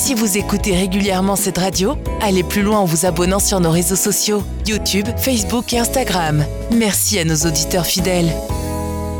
Si vous écoutez régulièrement cette radio, allez plus loin en vous abonnant sur nos réseaux sociaux, YouTube, Facebook et Instagram. Merci à nos auditeurs fidèles.